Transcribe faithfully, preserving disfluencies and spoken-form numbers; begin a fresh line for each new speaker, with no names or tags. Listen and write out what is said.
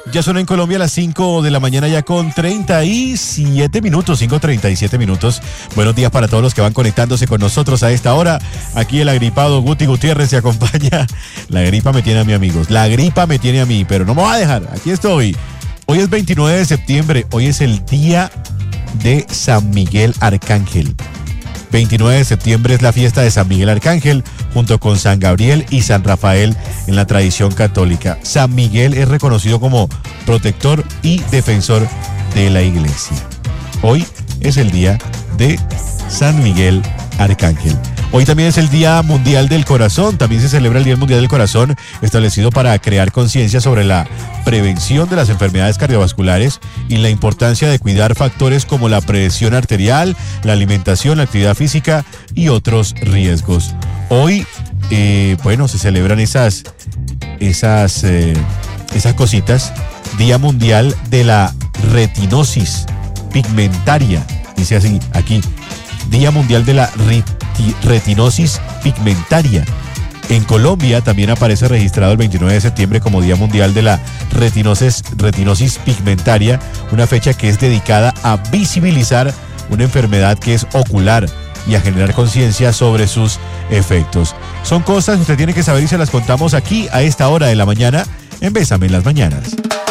Ya son en Colombia las cinco de la mañana ya con treinta y siete minutos, cinco treinta y siete minutos. Buenos días para todos los que van conectándose con nosotros a esta hora. Aquí el agripado Guti Gutiérrez se acompaña. La gripa me tiene a mí, amigos. La gripa me tiene a mí, pero no me va a dejar. Aquí estoy. Hoy es veintinueve de septiembre. Hoy es el día de San Miguel Arcángel. veintinueve de septiembre es la fiesta de San Miguel Arcángel, junto con San Gabriel y San Rafael en la tradición católica. San Miguel es reconocido como protector y defensor de la iglesia. Hoy es el día de San Miguel Arcángel. Hoy también es el Día Mundial del Corazón. También se celebra el Día Mundial del Corazón, establecido para crear conciencia sobre la prevención de las enfermedades cardiovasculares y la importancia de cuidar factores como la presión arterial, la alimentación, la actividad física y otros riesgos. Hoy, eh, bueno, se celebran esas, esas, eh, esas cositas. Día Mundial de la Retinosis Pigmentaria. Dice así aquí, Día Mundial de la Retinosis. retinosis pigmentaria. En Colombia también aparece registrado el veintinueve de septiembre como Día Mundial de la retinosis, retinosis pigmentaria, una fecha que es dedicada a visibilizar una enfermedad que es ocular y a generar conciencia sobre sus efectos. Son cosas que usted tiene que saber y se las contamos aquí a esta hora de la mañana en Bésame en las Mañanas.